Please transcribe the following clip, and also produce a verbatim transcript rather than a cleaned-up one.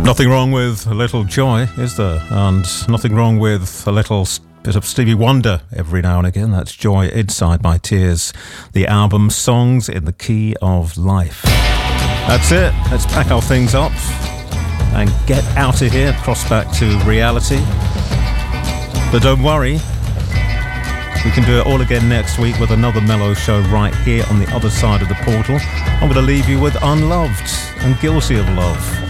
Nothing wrong with a little joy, is there? And nothing wrong with a little bit of Stevie Wonder every now and again. That's Joy Inside My Tears, the album Songs in the Key of Life. That's it. Let's pack our things up and get out of here, cross back to reality. But don't worry, we can do it all again next week with another mellow show right here on the other side of the portal. I'm going to leave you with Unloved and Guilty of Love.